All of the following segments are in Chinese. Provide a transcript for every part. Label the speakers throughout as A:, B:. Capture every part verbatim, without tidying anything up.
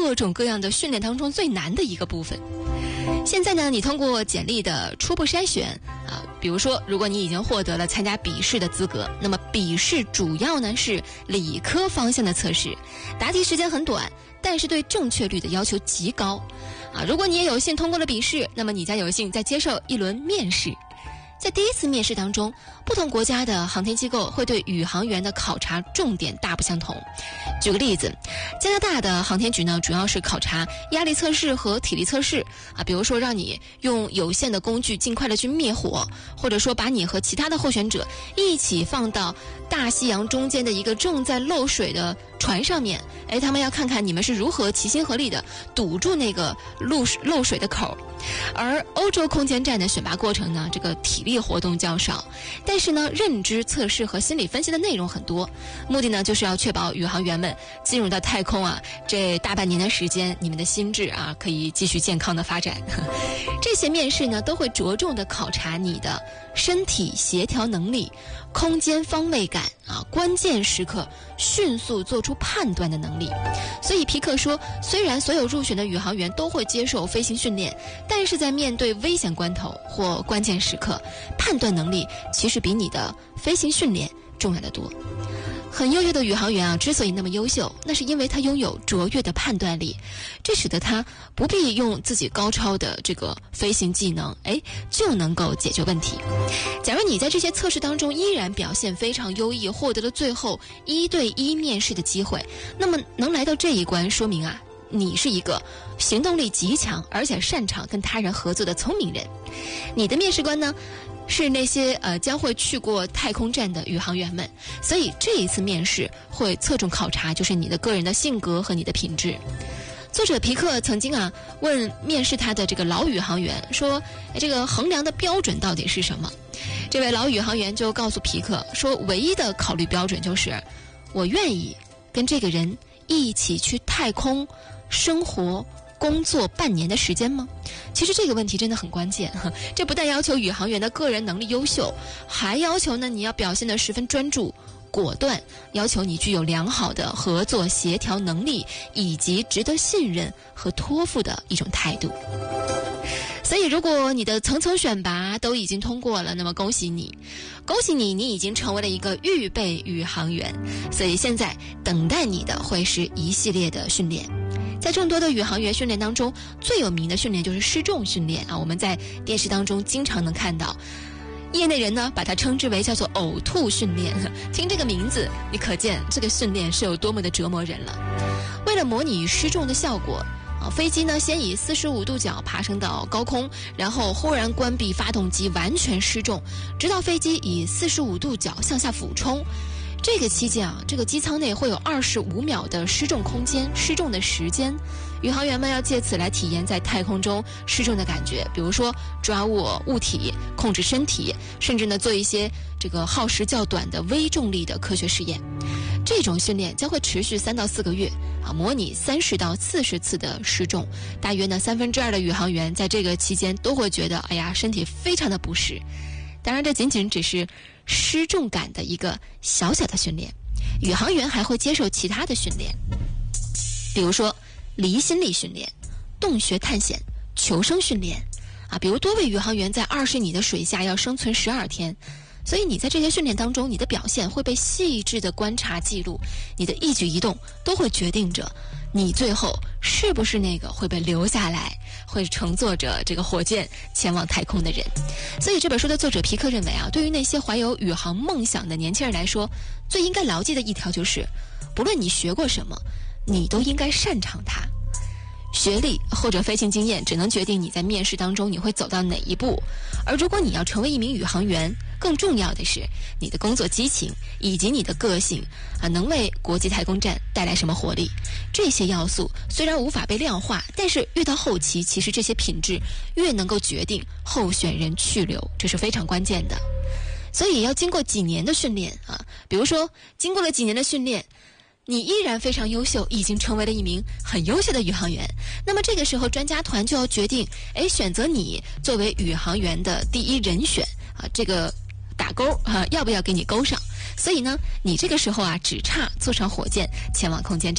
A: 各种各样的训练当中最难的一个部分。现在呢，你通过简历的初步筛选啊，比如说，如果你已经获得了参加笔试的资格，那么笔试主要呢是理科方向的测试，答题时间很短，但是对正确率的要求极高啊。如果你也有幸通过了笔试，那么你将有幸再接受一轮面试。在第一次面试当中，不同国家的航天机构会对宇航员的考察重点大不相同。举个例子，加拿大的航天局呢，主要是考察压力测试和体力测试啊，比如说让你用有限的工具尽快的去灭火，或者说把你和其他的候选者一起放到大西洋中间的一个正在漏水的船上面，哎，他们要看看你们是如何齐心合力的堵住那个漏漏水的口。而欧洲空间站的选拔过程呢，这个体力活动较少，但是呢，认知测试和心理分析的内容很多，目的呢就是要确保宇航员们进入到太空啊，这大半年的时间，你们的心智啊可以继续健康的发展。这些面试呢，都会着重的考察你的身体协调能力、空间方位感啊，关键时刻迅速做出判断的能力。所以皮克说，虽然所有入选的宇航员都会接受飞行训练，但是在面对危险关头或关键时刻，判断能力其实比你的飞行训练重要的多。很优秀的宇航员啊，之所以那么优秀，那是因为他拥有卓越的判断力，这使得他不必用自己高超的这个飞行技能，哎，就能够解决问题。假如你在这些测试当中依然表现非常优异，获得了最后一对一面试的机会，那么能来到这一关，说明啊，你是一个行动力极强，而且擅长跟他人合作的聪明人。你的面试官呢，是那些呃将会去过太空站的宇航员们，所以这一次面试会侧重考察就是你的个人的性格和你的品质。作者皮克曾经啊问面试他的这个老宇航员说，哎，这个衡量的标准到底是什么？这位老宇航员就告诉皮克说，唯一的考虑标准就是我愿意跟这个人一起去太空生活工作半年的时间吗？其实这个问题真的很关键，这不但要求宇航员的个人能力优秀，还要求呢你要表现得十分专注果断，要求你具有良好的合作协调能力，以及值得信任和托付的一种态度。所以如果你的层层选拔都已经通过了，那么恭喜你，恭喜你，你已经成为了一个预备宇航员。所以现在等待你的会是一系列的训练。在众多的宇航员训练当中，最有名的训练就是失重训练啊，我们在电视当中经常能看到。业内人呢把它称之为叫做呕吐训练，听这个名字你可见这个训练是有多么的折磨人了。为了模拟失重的效果啊，飞机呢先以四十五度角爬升到高空，然后忽然关闭发动机，完全失重，直到飞机以四十五度角向下俯冲。这个期间啊，这个机舱内会有二十五秒的失重空间、失重的时间，宇航员们要借此来体验在太空中失重的感觉，比如说抓握物体、控制身体，甚至呢做一些这个耗时较短的微重力的科学实验。这种训练将会持续三到四个月啊，模拟三十到四十次的失重，大约呢三分之二的宇航员在这个期间都会觉得，哎呀，身体非常的不适。当然，这仅仅只是失重感的一个小小的训练，宇航员还会接受其他的训练，比如说离心力训练、洞穴探险、求生训练啊。比如多位宇航员在二十米的水下要生存十二天，所以你在这些训练当中，你的表现会被细致的观察记录，你的一举一动都会决定着你最后是不是那个会被留下来，会乘坐着这个火箭前往太空的人。所以这本书的作者皮克认为啊，对于那些怀有宇航梦想的年轻人来说，最应该牢记的一条就是，不论你学过什么，你都应该擅长它。学历或者飞行经验只能决定你在面试当中你会走到哪一步，而如果你要成为一名宇航员，更重要的是你的工作激情以及你的个性啊，能为国际太空站带来什么活力。这些要素虽然无法被量化，但是越到后期，其实这些品质越能够决定候选人去留，这是非常关键的。所以要经过几年的训练啊，比如说经过了几年的训练，你依然非常优秀，已经成为了一名很优秀的宇航员。那么这个时候专家团就要决定，哎，选择你作为宇航员的第一人选啊，这个打勾啊，要不要给你勾上？所以呢，你这个时候啊，只差坐上火箭前往空间站了。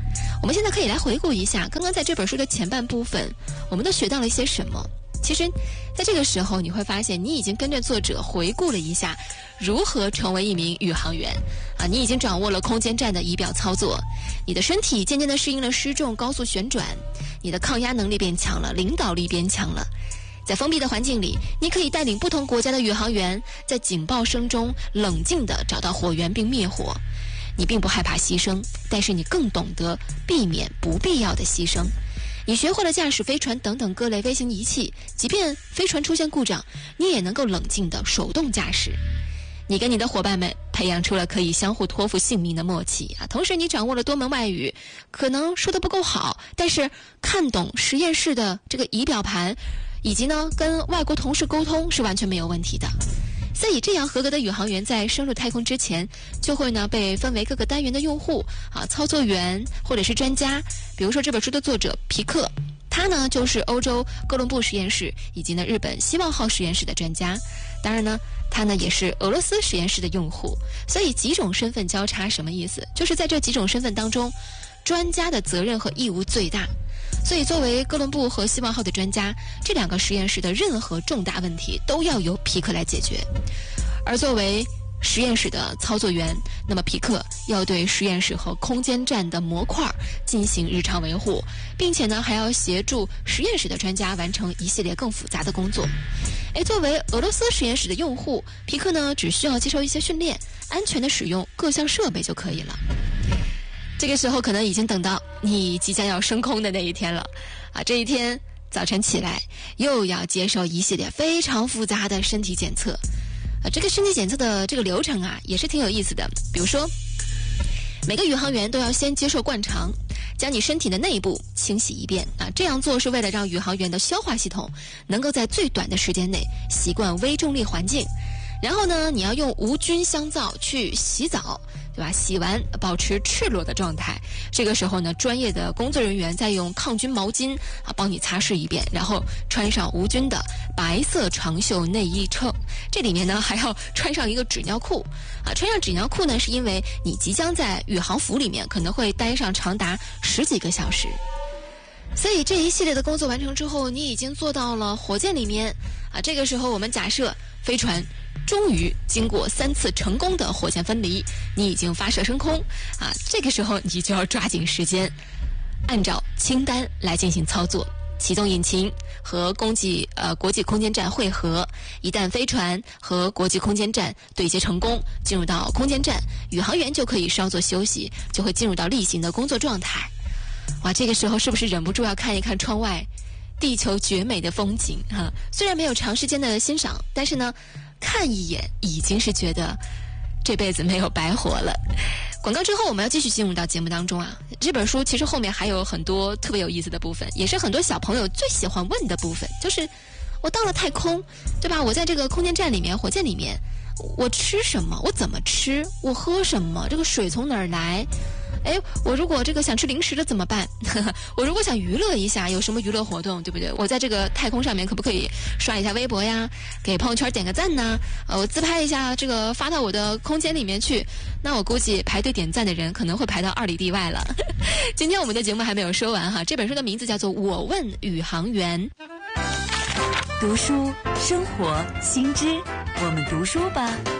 A: 我们现在可以来回顾一下刚刚在这本书的前半部分，我们都学到了一些什么。其实在这个时候你会发现，你已经跟着作者回顾了一下如何成为一名宇航员啊，你已经掌握了空间站的仪表操作，你的身体渐渐地适应了失重高速旋转，你的抗压能力变强了，领导力变强了。在封闭的环境里，你可以带领不同国家的宇航员在警报声中冷静地找到火源并灭火。你并不害怕牺牲，但是你更懂得避免不必要的牺牲。你学会了驾驶飞船等等各类飞行仪器，即便飞船出现故障，你也能够冷静地手动驾驶。你跟你的伙伴们培养出了可以相互托付性命的默契啊！同时你掌握了多门外语，可能说得不够好，但是看懂实验室的这个仪表盘，以及呢跟外国同事沟通是完全没有问题的。所以这样合格的宇航员在升入太空之前，就会呢被分为各个单元的用户啊、操作员或者是专家。比如说这本书的作者皮克，他呢就是欧洲哥伦布实验室以及呢日本希望号实验室的专家。当然呢，他呢也是俄罗斯实验室的用户。所以几种身份交叉什么意思？就是在这几种身份当中，专家的责任和义务最大。所以作为哥伦布和希望号的专家，这两个实验室的任何重大问题都要由皮克来解决。而作为实验室的操作员，那么皮克要对实验室和空间站的模块进行日常维护，并且呢还要协助实验室的专家完成一系列更复杂的工作。诶，作为俄罗斯实验室的用户，皮克呢只需要接受一些训练，安全的使用各项设备就可以了。这个时候可能已经等到你即将要升空的那一天了啊！这一天早晨起来，又要接受一系列非常复杂的身体检测啊！这个身体检测的这个流程啊，也是挺有意思的。比如说，每个宇航员都要先接受灌肠，将你身体的内部清洗一遍啊！这样做是为了让宇航员的消化系统能够在最短的时间内习惯微重力环境。然后呢，你要用无菌香皂去洗澡，对吧？洗完保持赤裸的状态。这个时候呢，专业的工作人员再用抗菌毛巾啊帮你擦拭一遍，然后穿上无菌的白色长袖内衣衬，这里面呢还要穿上一个纸尿裤啊。穿上纸尿裤呢，是因为你即将在宇航服里面可能会待上长达十几个小时。所以这一系列的工作完成之后，你已经坐到了火箭里面啊。这个时候我们假设飞船终于经过三次成功的火箭分离，你已经发射升空啊！这个时候你就要抓紧时间，按照清单来进行操作，启动引擎和国际呃国际空间站汇合。一旦飞船和国际空间站对接成功，进入到空间站，宇航员就可以稍作休息，就会进入到例行的工作状态。哇，这个时候是不是忍不住要看一看窗外地球绝美的风景啊？虽然没有长时间的欣赏，但是呢，看一眼已经是觉得这辈子没有白活了。广告之后我们要继续进入到节目当中啊。这本书其实后面还有很多特别有意思的部分，也是很多小朋友最喜欢问的部分，就是我到了太空，对吧？我在这个空间站里面，火箭里面，我吃什么？我怎么吃？我喝什么？这个水从哪儿来？哎，我如果这个想吃零食的怎么办？我如果想娱乐一下，有什么娱乐活动，对不对？我在这个太空上面可不可以刷一下微博呀，给朋友圈点个赞呢？呃，我自拍一下，这个发到我的空间里面去。那我估计排队点赞的人可能会排到二里地外了。今天我们的节目还没有说完哈，这本书的名字叫做《我问宇航员》。
B: 读书，生活，新知，我们读书吧。